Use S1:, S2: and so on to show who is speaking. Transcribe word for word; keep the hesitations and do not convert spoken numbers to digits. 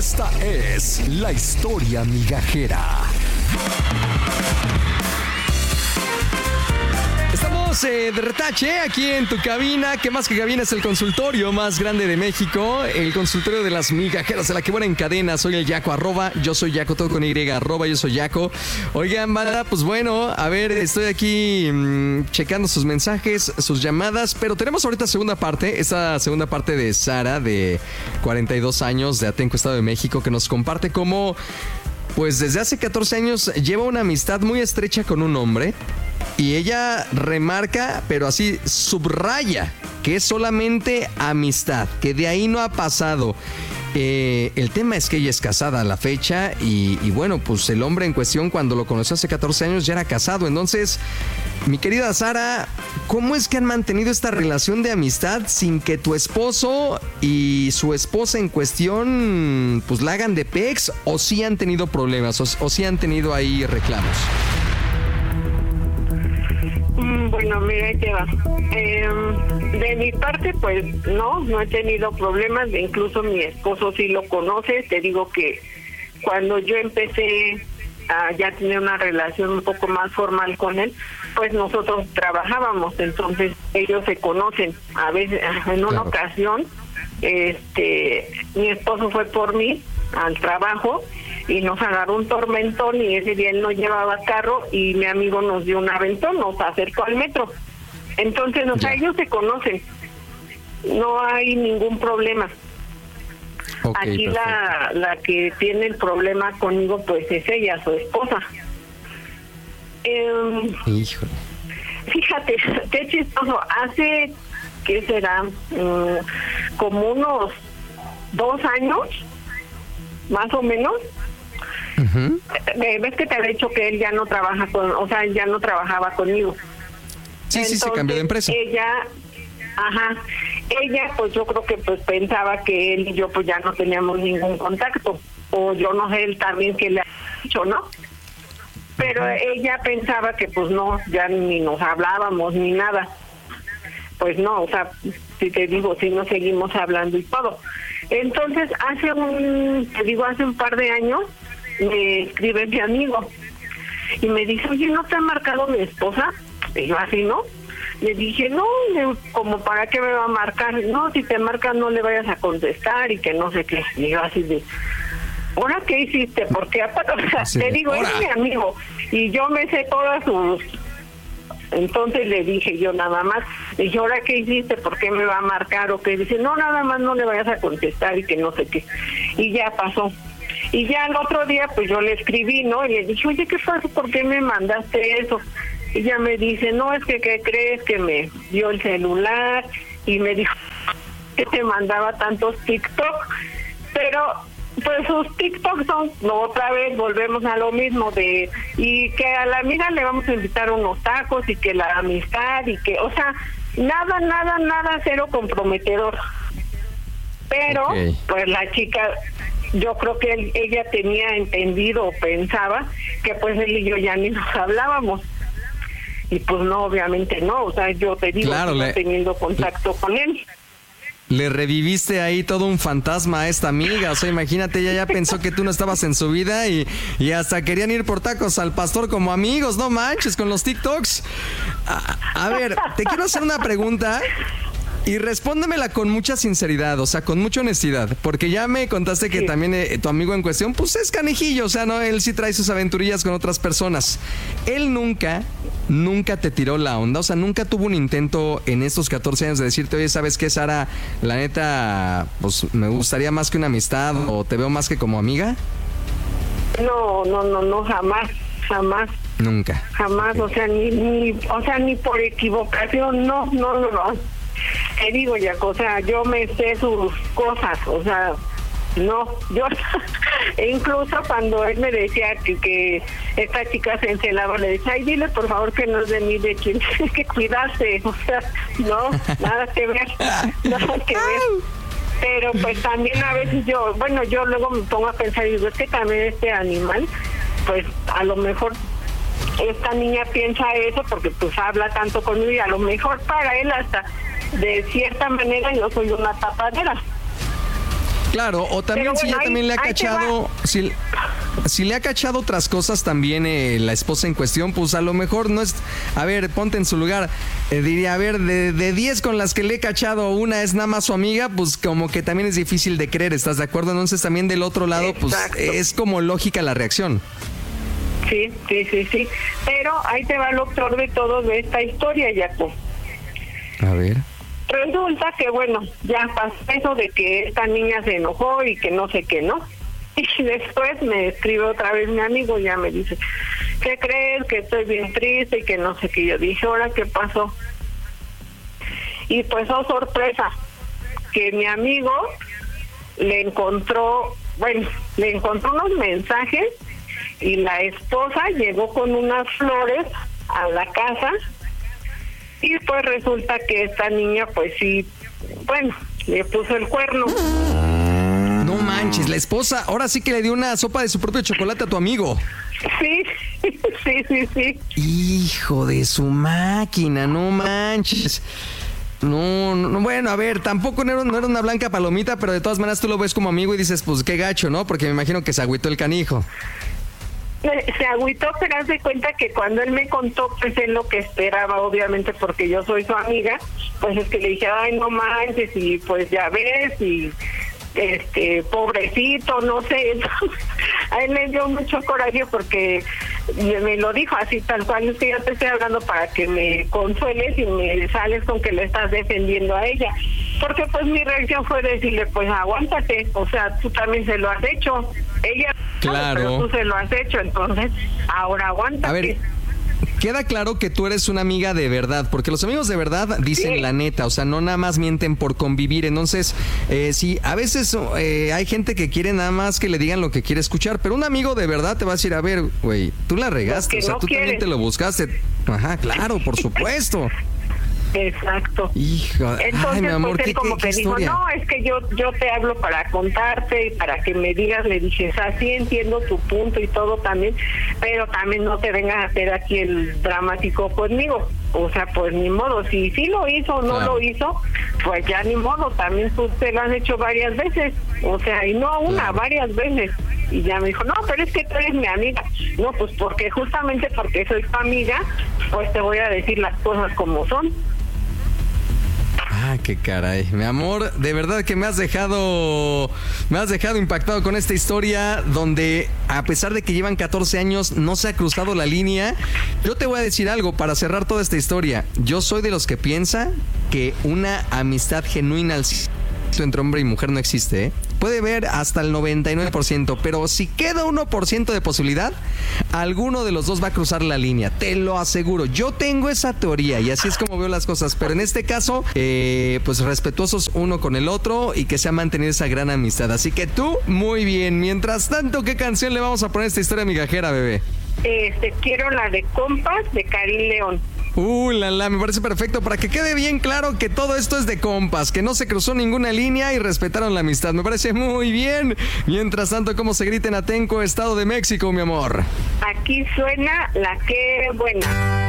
S1: Esta es la historia migajera. Estamos eh, de retache aquí en tu cabina, que más que cabina es el consultorio más grande de México, el consultorio de las migajeras de la que buena en cadena. Soy el Yaco, arroba, yo soy Yaco, todo con Y, arroba, yo soy Yaco. Oigan, banda, pues bueno, a ver, estoy aquí mmm, checando sus mensajes, sus llamadas, pero tenemos ahorita segunda parte, esta segunda parte de Sara, de cuarenta y dos años, de Atenco, Estado de México, que nos comparte cómo, pues desde hace catorce años lleva una amistad muy estrecha con un hombre. Y ella remarca, pero así subraya, que es solamente amistad, que de ahí no ha pasado. Eh, el tema es que ella es casada a la fecha y, y bueno, pues el hombre en cuestión cuando lo conoció hace catorce años ya era casado. Entonces, mi querida Sara, ¿cómo es que han mantenido esta relación de amistad sin que tu esposo y su esposa en cuestión pues la hagan de pex, o sí han tenido problemas, o, o sí han tenido ahí reclamos?
S2: Bueno, mira, ahí te va. Eh, de mi parte, pues no, no he tenido problemas. Incluso mi esposo sí lo conoce. Te digo que cuando yo empecé a ya tener una relación un poco más formal con él, pues nosotros trabajábamos, entonces ellos se conocen. A veces, en una claro. ocasión, este, mi esposo fue por mí al trabajo y nos agarró un tormentón y ese día él no llevaba carro y mi amigo nos dio un aventón, nos acercó al metro. Entonces, o sea, ellos se conocen, no hay ningún problema. Okay, aquí la, la que tiene el problema conmigo pues es ella, su esposa. Eh,
S1: Híjole.
S2: Fíjate, qué chistoso, hace, ¿qué será? Mm, como unos dos años, más o menos. Uh-huh. ¿Ves que te había dicho que él ya no trabaja con, o sea, él ya no trabajaba conmigo?
S1: Sí, Entonces, sí, se cambió de empresa.
S2: Ella, ajá, ella pues yo creo que pues pensaba que él y yo pues ya no teníamos ningún contacto, o yo no sé él también que le ha dicho, ¿no? Pero uh-huh. ella pensaba que pues no, ya ni nos hablábamos ni nada. Pues no, o sea, si te digo, si nos seguimos hablando y todo. Entonces, hace un, te digo, hace un par de años, me escribe mi amigo y me dice, oye, ¿no te ha marcado mi esposa? Y yo así, ¿no? Le dije, no, como para qué me va a marcar, no, si te marca no le vayas a contestar y que no sé qué. Y yo así de, ¿ahora qué hiciste? Porque o sea, sí, te digo, él es mi amigo y yo me sé todas sus... Entonces le dije yo nada más, le dije, ¿ahora qué hiciste? ¿Por qué me va a marcar? O que dice, no, nada más no le vayas a contestar y que no sé qué. Y ya pasó. Y ya el otro día, pues yo le escribí, ¿no? Y le dije, oye, ¿qué pasó? ¿Por qué me mandaste eso? Y ella me dice, no, es que, ¿qué crees? Que me dio el celular y me dijo que te mandaba tantos TikTok. Pero... pues sus TikToks son, no, otra vez volvemos a lo mismo de, y que a la amiga le vamos a invitar unos tacos y que la amistad y que, o sea, nada, nada, nada, cero comprometedor. Pero, okay. pues la chica, yo creo que él, ella tenía entendido o pensaba que pues él y yo ya ni nos hablábamos. Y pues no, obviamente no, o sea, yo te digo, claro, le... teniendo contacto con él.
S1: Le reviviste ahí todo un fantasma a esta amiga, o sea, imagínate, ella ya pensó que tú no estabas en su vida y, y hasta querían ir por tacos al pastor como amigos, no manches, con los TikToks. A, a ver, te quiero hacer una pregunta y respóndemela con mucha sinceridad, o sea, con mucha honestidad, porque ya me contaste que sí. también eh, tu amigo en cuestión, pues es canijillo, o sea, no, él sí trae sus aventurillas con otras personas. Él nunca... nunca te tiró la onda, o sea, nunca tuvo un intento en estos catorce años de decirte, oye, ¿sabes qué, Sara? La neta, pues me gustaría más que una amistad o te veo más que como amiga.
S2: No, no, no, no, jamás, jamás.
S1: Nunca.
S2: Jamás, o sea, ni, ni, o sea, ni por equivocación, no, no, no, no. Te digo ya, o sea, yo me sé sus cosas, o sea, no, yo incluso cuando él me decía que, que esta chica se encelaba, le decía, ay, dile por favor que no es de mí, de quien tiene que cuidarse, o sea, no, nada que ver, nada que ver. Pero pues también a veces yo, bueno, yo luego me pongo a pensar y digo, es que también este animal, pues a lo mejor esta niña piensa eso porque pues habla tanto conmigo y a lo mejor para él hasta de cierta manera yo soy una tapadera.
S1: Claro, o también
S2: Pero
S1: si
S2: bueno,
S1: ya también
S2: ahí-
S1: le ha
S2: ahí te
S1: cachado, si, si le ha cachado otras cosas también eh, la esposa en cuestión, pues a lo mejor no es, a ver, ponte en su lugar, eh, diría, a ver, de, de diez con las que le he cachado, una es nada más su amiga, pues como que también es difícil de creer, ¿estás de acuerdo? Entonces también del otro lado, pues
S2: Exacto.
S1: es como lógica la reacción.
S2: Sí, sí, sí, sí. Pero ahí te va lo peor de todo de esta historia, Jaco.
S1: A ver.
S2: Resulta que, bueno, ya pasó eso de que esta niña se enojó y que no sé qué, ¿no? Y después me escribe otra vez mi amigo y ya me dice, ¿qué crees? Que estoy bien triste y que no sé qué. Yo dije, ¿ahora qué pasó? Y pues, oh, sorpresa, que mi amigo le encontró, bueno, le encontró unos mensajes y la esposa llegó con unas flores a la casa y pues resulta que esta niña pues sí, bueno, le puso el cuerno.
S1: No manches, la esposa ahora sí que le dio una sopa de su propio chocolate a tu amigo.
S2: Sí, sí, sí, sí.
S1: Hijo de su máquina, no manches. No, no, bueno, a ver, tampoco no era, no era una blanca palomita, pero de todas maneras tú lo ves como amigo y dices, pues qué gacho, ¿no? Porque me imagino que se agüitó el canijo.
S2: Se agüitó, pero haz de cuenta que cuando él me contó, pues él lo que esperaba, obviamente, porque yo soy su amiga, pues es que le dije, ay, no manches, y pues ya ves, y este, pobrecito, no sé. Entonces, a él le dio mucho coraje porque me, me lo dijo así, tal cual, es que yo te estoy hablando para que me consueles y me sales con que le estás defendiendo a ella. Porque pues mi reacción fue decirle, pues aguántate, o sea, tú también se lo has hecho. Ella,
S1: claro,
S2: pero tú se lo has hecho, entonces ahora aguántate.
S1: A ver, queda claro que tú eres una amiga de verdad, porque los amigos de verdad dicen
S2: Sí.
S1: la neta, o sea, no nada más mienten por convivir. Entonces, eh, sí, a veces eh, hay gente que quiere nada más que le digan lo que quiere escuchar, pero un amigo de verdad te va a decir, a ver, güey, tú la regaste,
S2: Lo que
S1: o sea,
S2: no
S1: tú también
S2: quieres.
S1: te lo buscaste. Ajá, claro, por supuesto.
S2: Exacto.
S1: Hijo,
S2: Entonces,
S1: ay, mi amor,
S2: pues
S1: qué,
S2: él como
S1: qué-
S2: que
S1: qué
S2: dijo,
S1: historia.
S2: no, es que yo yo te hablo para contarte y para que me digas, le dije, o sea, sí entiendo tu punto y todo también, pero también no te vengas a hacer aquí el dramático conmigo. O sea, pues ni modo, si sí lo hizo o no
S1: Claro.
S2: lo hizo, pues ya ni modo, también tú te lo has hecho varias veces. O sea, y no una,
S1: Claro.
S2: varias veces. Y ya me dijo, no, pero es que tú eres mi amiga. No, pues porque justamente porque soy tu amiga, pues te voy a decir las cosas como son.
S1: Ah, qué caray. Mi amor, de verdad que me has dejado me has dejado impactado con esta historia donde a pesar de que llevan catorce años no se ha cruzado la línea. Yo te voy a decir algo para cerrar toda esta historia. Yo soy de los que piensa que una amistad genuina al entre hombre y mujer no existe, ¿eh? Puede ver hasta el noventa y nueve por ciento, pero si queda uno por ciento de posibilidad, alguno de los dos va a cruzar la línea, te lo aseguro. Yo tengo esa teoría y así es como veo las cosas, pero en este caso, eh, pues respetuosos uno con el otro y que se ha mantenido esa gran amistad. Así que tú, muy bien. Mientras tanto, ¿qué canción le vamos a poner a esta historia migajera, bebé?
S2: Este, quiero la de Compas de Karim León.
S1: Uh, la, la, me parece perfecto para que quede bien claro que todo esto es de compas, que no se cruzó ninguna línea y respetaron la amistad. Me parece muy bien. Mientras tanto, ¿cómo se grita en Atenco, Estado de México, mi amor?
S2: Aquí suena la que buena.